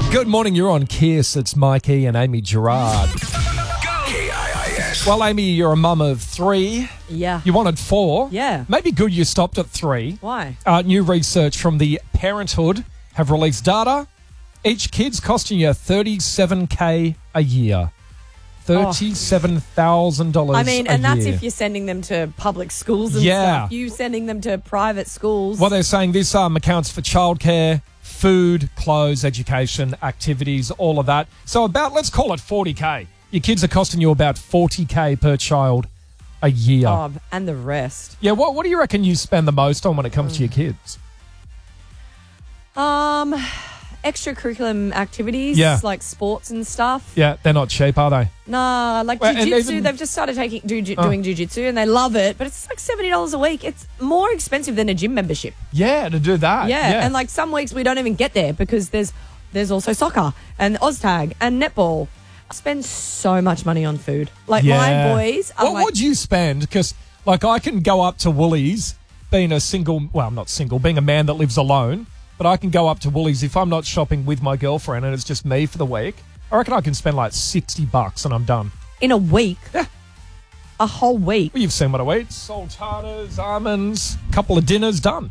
Good morning, you're on Kiss. It's Mikey and Amy Gerard. KIIS. Well, Amy, you're a mum of 3. Yeah. You wanted 4. Yeah. Maybe good you stopped at 3. Why? New research from the Parenthood have released data. Each kid's costing you $37,000 a year. $37,000 I mean, a and that's year. if you're sending them to public schools and Yeah. stuff. You sending them to private schools. Well, they're saying this accounts for childcare, food, clothes, education, activities, all of that. So about, let's call it $40,000. Your kids are costing you about $40,000 per child a year. Oh, and the rest. Yeah, what do you reckon you spend the most on when it comes to your kids? Extracurriculum activities, Yeah. like sports and stuff. Yeah, they're not cheap, are they? Nah, like Well, and jiu-jitsu, even- they've just started doing jiu-jitsu and they love it, but it's like $70 a week. It's more expensive than a gym membership. Yeah, to do that. Yeah, and like some weeks we don't even get there because there's also soccer and OzTag and netball. I spend so much money on food. Like my boys are What would you spend? Because like I can go up to Woolies, being a single, well, I'm not single, being a man that lives alone, but I can go up to Woolies if I'm not shopping with my girlfriend and it's just me for the week. I reckon I can spend like $60 and I'm done. in a week. Yeah. A whole week. Well, you've seen what I eat. Sultanas, almonds, couple of dinners, done.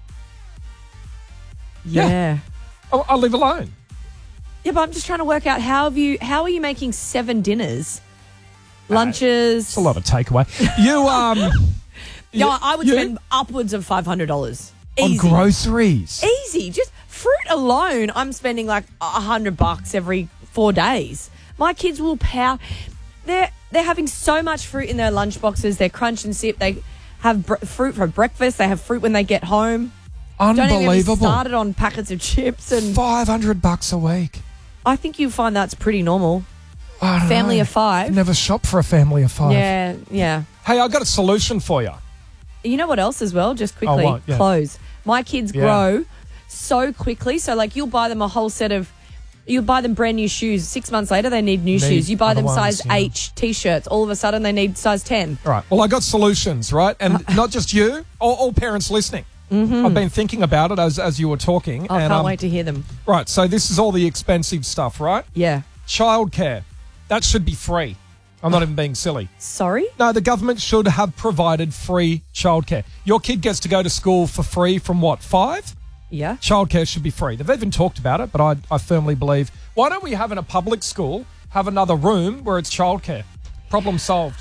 Yeah. I live alone. Yeah, but I'm just trying to work out how are you making 7 dinners? Lunches. It's a lot of takeaway. You, Yeah, I would you- spend upwards of $500. on Easy. groceries. Easy. Just fruit alone, I'm spending like $100 every 4 days. My kids will power. They're having so much fruit in their lunch boxes. They crunch and sip. They have fruit for breakfast. They have fruit when they get home. Don't even get me Unbelievable. started on packets of chips. And $500 a week. I think you find that's pretty normal. I don't Family know. of 5. Never shop for a family of 5. Yeah. Hey, I got a solution for you. You know what else as well? Just quickly, what? Yeah. clothes. My kids Yeah. grow so quickly. So, like, you'll buy them a whole set of, you'll buy them brand new shoes. 6 months later, they need new shoes. You buy other them ones, size yeah. H T-shirts. All of a sudden, they need size 10. All right. Well, I got solutions, right? And not just you, all parents listening. Mm-hmm. I've been thinking about it as you were talking. I and, can't wait to hear them. Right. So this is all the expensive stuff, right? Yeah. Childcare. That should be free. I'm not even being silly. Sorry? No, the government should have provided free childcare. Your kid gets to go to school for free from what, 5? Yeah. Childcare should be free. They've even talked about it, but I firmly believe, why don't we have in a public school, have another room where it's childcare? Problem solved.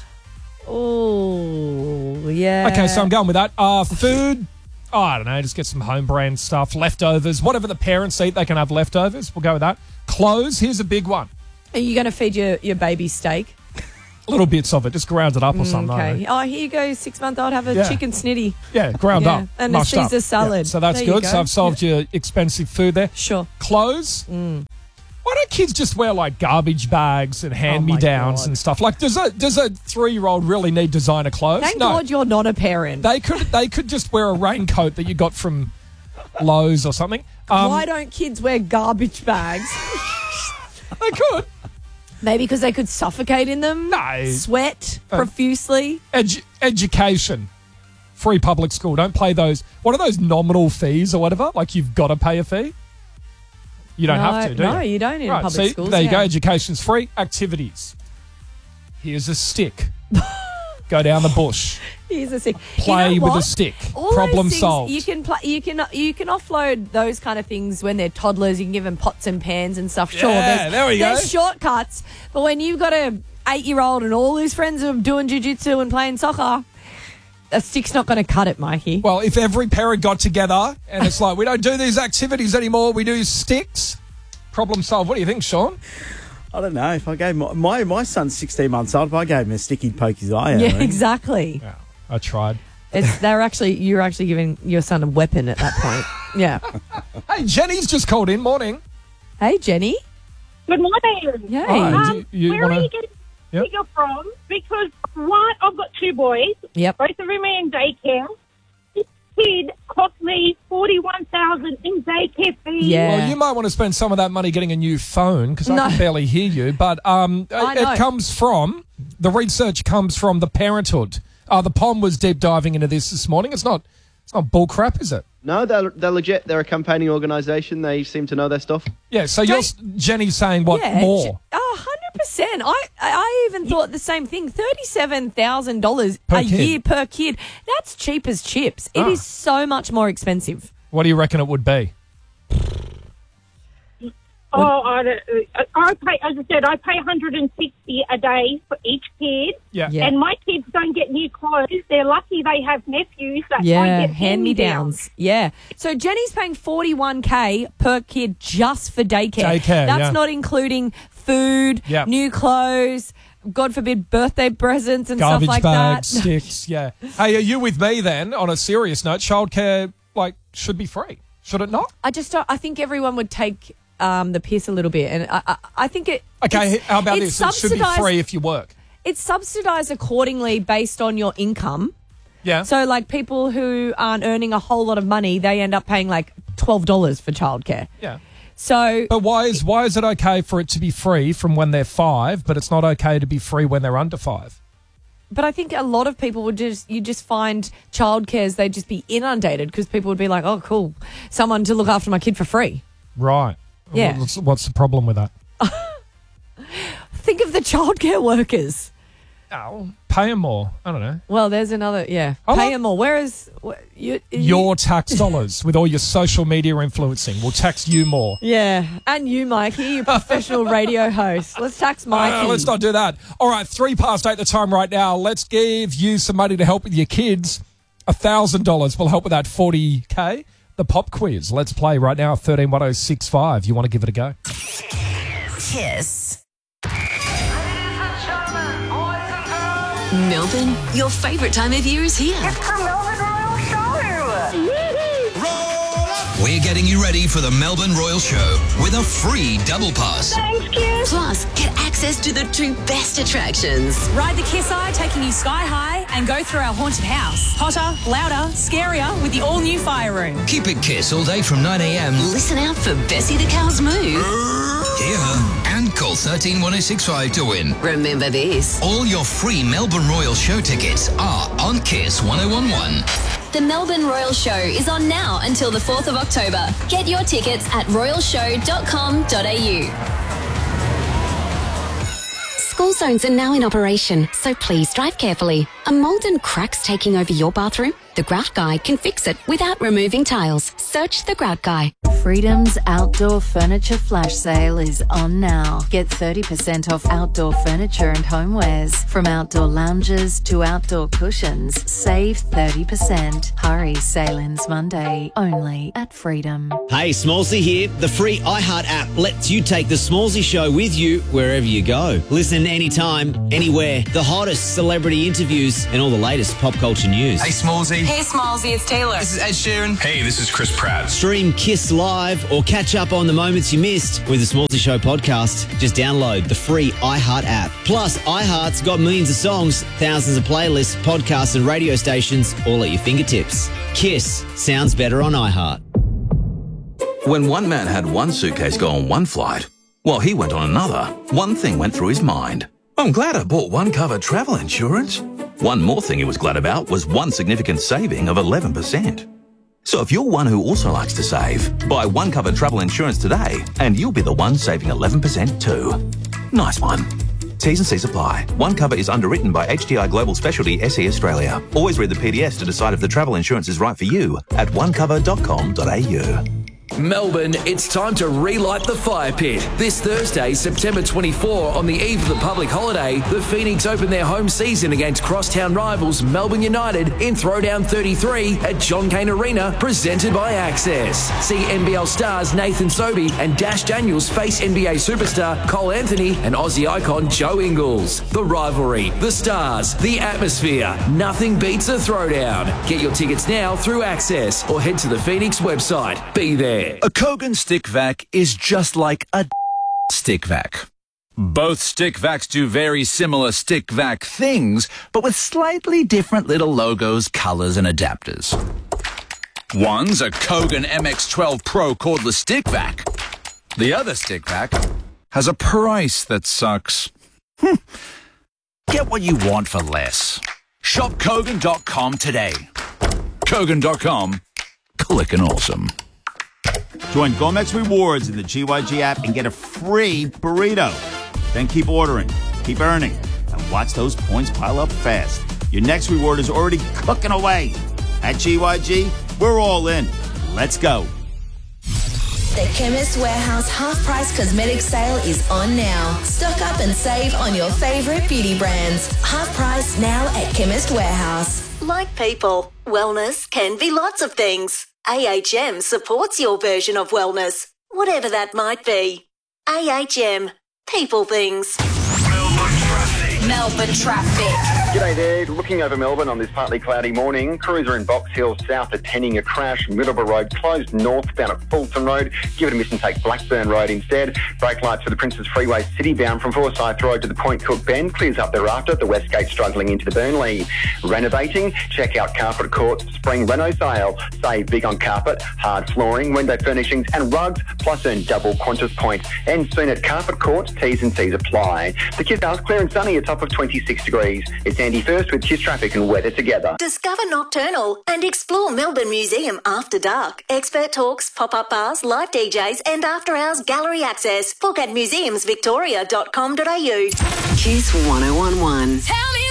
Oh, yeah. Okay, so I'm going with that. Food, I don't know, just get some home brand stuff, leftovers, whatever the parents eat, they can have leftovers. We'll go with that. Clothes, here's a big one. Are you going to feed your baby steak? Little bits of it, just ground it up or something. I don't Okay. know. Oh, here you go. 6-month-old. Have a Yeah. chicken snitty. Yeah, ground Yeah, up. and a mushed up. Caesar salad. Yeah, so that's There you good. go. So I've solved your expensive food there. Sure. Clothes. Why don't kids just wear like garbage bags and hand-me-downs God. and stuff? Like, does a 3-year-old really need designer clothes? Thank No. God you're not a parent. They could just wear a raincoat that you got from Lowe's or something. Why don't kids wear garbage bags? They could. Maybe because they could suffocate in them. No. Sweat profusely. Education. Free public school. Don't pay those. What are those nominal fees or whatever? Like you've got to pay a fee? You don't have to, do you? No, you don't in Right, public see, schools. there you go. yeah. Education's free. Activities. Here's a stick. Go down the bush. Here's a thing. Play You know with a what? stick. All Problem those things, solved. You can offload those kind of things when they're toddlers. You can give them pots and pans and stuff. Sure, Yeah, there we go. There's shortcuts, but when you've got a 8-year-old and all his friends are doing jiu-jitsu and playing soccer, a stick's not going to cut it, Mikey. Well, if every parent got together and it's like, we don't do these activities anymore, we do sticks, problem solved. What do you think, Sean? I don't know. If I gave my son's 16 months old, if I gave him a stick, he'd poke his eye out. Yeah, exactly. Yeah, I tried. You're actually giving your son a weapon at that point. Yeah. Hey, Jenny's just called in. Morning. Hey, Jenny. Good morning. Yay. Hi. Do you Where wanna- are you getting Yep. figure from? Because one, I've got 2 boys. Yep. Both of them are in daycare. This kid cost me $41,000 in daycare fees. Yeah. Well, you might want to spend some of that money getting a new phone because I No. can barely hear you. But know. it comes from, the research comes from the Parenthood. The POM was deep diving into this morning. It's not bull crap, is it? No, they're legit. They're a campaigning organisation. They seem to know their stuff. Yeah, so Jenny's saying what more? 100%. I even thought the same thing. $37,000 Per a kid. year per kid. That's cheap as chips. It is so much more expensive. What do you reckon it would be? I pay, as I said, I pay $160 a day for each kid. Yeah. And my kids don't get new clothes. They're lucky they have nephews that don't Yeah, get hand-me-downs. Yeah. So Jenny's paying $41K per kid just for daycare. That's not including food, new clothes, God forbid, birthday presents and Garbage stuff like bags, that. sticks, yeah. Hey, are you with me then, on a serious note? Childcare, should be free. Should it not? I think everyone would take the piss a little bit. And I think it... Okay, how about this? It should be free if you work. It's subsidised accordingly based on your income. Yeah. So, people who aren't earning a whole lot of money, they end up paying, $12 for childcare. Yeah. So... But why is it okay for it to be free from when they're 5, but it's not okay to be free when they're under 5? But I think a lot of people would just find childcares, they'd just be inundated because people would be like, oh, cool, someone to look after my kid for free. Right. Yeah. What's the problem with that? Think of the childcare workers. Oh, pay them more. I don't know. Well, there's another, pay them more. Whereas your tax dollars with all your social media influencing will tax you more. Yeah, and you, Mikey, you professional radio host. Let's tax Mikey. Let's not do that. All right, 8:03 the time right now. Let's give you some money to help with your kids. $1,000 will help with that $40K. The pop quiz. Let's play right now. 131065. You want to give it a go? Kiss. Melbourne, your favourite time of year is here. It's the Melbourne Royal Show. We're getting you ready for the Melbourne Royal Show with a free double pass. Thanks, kids. Plus, get access to the 2 best attractions. Ride the Kiss Eye, taking you sky high, and go through our haunted house. Hotter, louder, scarier with the all-new fire room. Keep it Kiss all day from 9 a.m. Listen out for Bessie the Cow's move. Here and call 131065 to win. Remember this. All your free Melbourne Royal Show tickets are on Kiss 1011. The Melbourne Royal Show is on now until the 4th of October. Get your tickets at royalshow.com.au. School zones are now in operation, so please drive carefully. Are mold and cracks taking over your bathroom? The Grout Guy can fix it without removing tiles. Search The Grout Guy. Freedom's outdoor furniture flash sale is on now. Get 30% off outdoor furniture and homewares. From outdoor lounges to outdoor cushions, save 30%. Hurry, sale ends Monday, only at Freedom. Hey, Smallsy here. The free iHeart app lets you take the Smallsy Show with you wherever you go. Listen anytime, anywhere. The hottest celebrity interviews and all the latest pop culture news. Hey, Smallsy. Hey, Smallsy, it's Taylor. This is Ed Sheeran. Hey, this is Chris Pratt. Stream Kiss Live or catch up on the moments you missed with the Smallsy Show podcast. Just download the free iHeart app. Plus, iHeart's got millions of songs, thousands of playlists, podcasts and radio stations all at your fingertips. Kiss sounds better on iHeart. When one man had one suitcase go on one flight, while he went on another, one thing went through his mind. I'm glad I bought One Cover travel insurance. One more thing he was glad about was one significant saving of 11%. So if you're one who also likes to save, buy One Cover travel insurance today and you'll be the one saving 11% too. Nice one. T's and C's apply. One Cover is underwritten by HDI Global Specialty SE Australia. Always read the PDS to decide if the travel insurance is right for you at onecover.com.au. Melbourne, it's time to relight the fire pit. This Thursday, September 24, on the eve of the public holiday, the Phoenix open their home season against crosstown rivals Melbourne United in Throwdown 33 at John Cain Arena, presented by Access. See NBL stars Nathan Sobey and Dash Daniels face NBA superstar Cole Anthony and Aussie icon Joe Ingles. The rivalry, the stars, the atmosphere. Nothing beats a throwdown. Get your tickets now through Access or head to the Phoenix website. Be there. A Kogan stick vac is just like a stick vac. Both stick vacs do very similar stick vac things, but with slightly different little logos, colors, and adapters. One's a Kogan MX12 Pro cordless stick vac. The other stick vac has a price that sucks. Get what you want for less. Shop Kogan.com today. Kogan.com. clicking awesome. Join Gomex Rewards in the GYG app and get a free burrito. Then keep ordering, keep earning, and watch those points pile up fast. Your next reward is already cooking away. At GYG, we're all in. Let's go. The Chemist Warehouse half-price cosmetic sale is on now. Stock up and save on your favourite beauty brands. Half price now at Chemist Warehouse. Like people, wellness can be lots of things. AHM supports your version of wellness, whatever that might be. AHM, people things. Melbourne traffic. G'day there. Looking over Melbourne on this partly cloudy morning. Crews are in Box Hill south attending a crash. Middleborough Road closed northbound at Fulton Road. Give it a miss and take Blackburn Road instead. Brake lights for the Princes Freeway city bound from Forsyth Road to the Point Cook Bend. Clears up thereafter. The West Gate struggling into the Burnley. Renovating? Check out Carpet Court Spring Reno Sale. Save big on carpet, hard flooring, window furnishings and rugs, plus earn double Qantas points. And soon at Carpet Court, T's and C's apply. The Kiss House clear and sunny, a top of 26 degrees. It's Andy First with Kiss Traffic and weather together. Discover Nocturnal and explore Melbourne Museum after dark. Expert talks, pop-up bars, live DJs and after-hours gallery access. Book at museumsvictoria.com.au. Kiss 1011. Tell me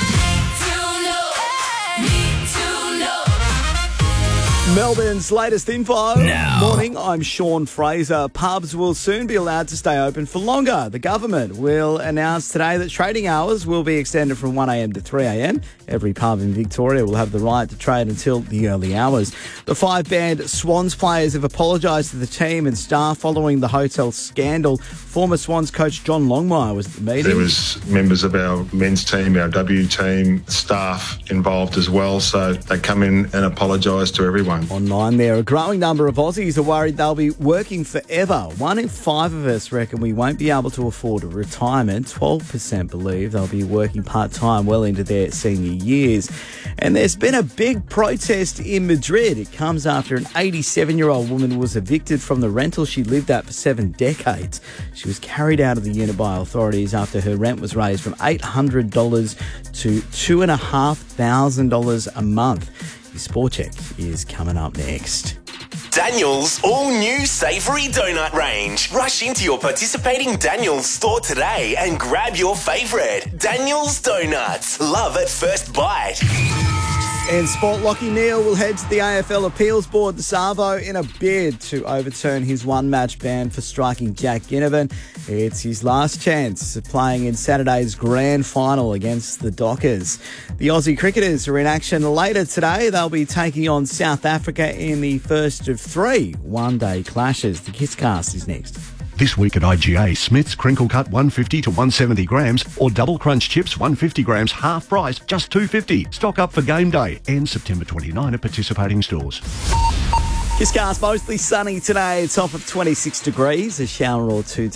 Melbourne's latest info. Now. Morning, I'm Sean Fraser. Pubs will soon be allowed to stay open for longer. The government will announce today that trading hours will be extended from 1am to 3am. Every pub in Victoria will have the right to trade until the early hours. The five-band Swans players have apologised to the team and staff following the hotel scandal. Former Swans coach John Longmire was at the meeting. There was members of our men's team, our W team, staff involved as well, so they come in and apologise to everyone. Online there, a growing number of Aussies are worried they'll be working forever. 1 in 5 of us reckon we won't be able to afford a retirement. 12% believe they'll be working part-time well into their senior years. And there's been a big protest in Madrid. It comes after an 87-year-old woman was evicted from the rental she lived at for 7 decades. She was carried out of the unit by authorities after her rent was raised from $800 to $2,500 a month. Your Sport Check is coming up next. Daniel's all-new savoury donut range. Rush into your participating Daniel's store today and grab your favourite. Daniel's Donuts. Love at first bite. In sport, Lachie Neale will head to the AFL Appeals Board this arvo in a bid to overturn his one-match ban for striking Jack Ginnivan. It's his last chance of playing in Saturday's grand final against the Dockers. The Aussie cricketers are in action later today. They'll be taking on South Africa in the first of 3 one-day clashes. The Kisscast is next. This week at IGA, Smith's Crinkle Cut 150 to 170 grams or Double Crunch Chips 150 grams half price, just $2.50. Stock up for game day and September 29 at participating stores. Kisscast mostly sunny today, top of 26 degrees, a shower or two